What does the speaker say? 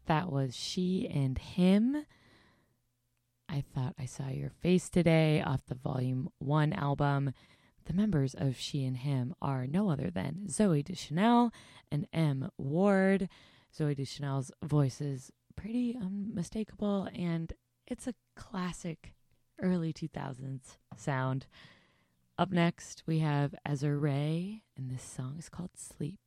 That was She and Him. I Thought I Saw Your Face Today off the Volume 1 album. The members of She and Him are no other than Zoe Deschanel and M. Ward. Zoe Deschanel's voice is pretty unmistakable, and it's a classic early 2000s sound. Up next, we have Azure Ray, and this song is called Sleep.